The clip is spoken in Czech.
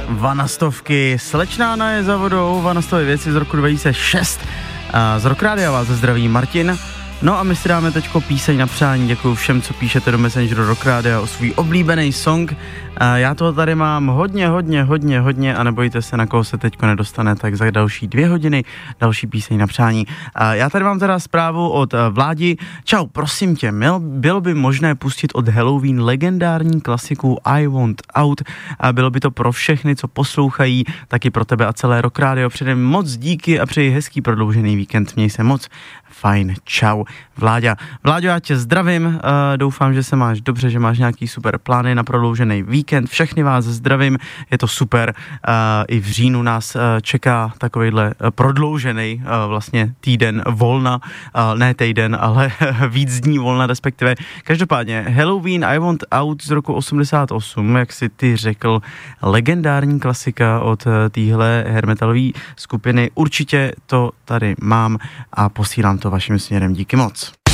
Vanastovky. Slečnána je za vodou, Vanastové věci z roku 2006. Z Rock Rádia vás zdraví Martin. No a my si dáme teďko píseň na přání. Děkuju všem, co píšete do Messengeru Rock Rádia o svůj oblíbený song. Já toho tady mám hodně a nebojte se, na koho se teďko nedostane, tak za další 2 hodiny další píseň na přání. Já tady mám teda zprávu od Vládi. Čau, prosím tě, bylo by možné pustit od Halloween legendární klasiku I Want Out. Bylo by to pro všechny, co poslouchají, taky pro tebe a celé Rock Radio. Předem moc díky a přeji hezký prodloužený víkend. Měj se moc fajn. Čau, Vláďa. Vláďo, já tě zdravím. Doufám, že se máš dobře, že máš nějaký super plány na prodloužený víkend. Všechny vás zdravím, je to super. I v říjnu nás čeká takovejhle prodloužený vlastně týden volna. Ne týden, ale víc dní volna, respektive. Každopádně Halloween I Want Out z roku 88, jak si ty řekl, legendární klasika od téhle hair metalové skupiny. Určitě to tady mám a posílám to vaším směrem. Díky moc.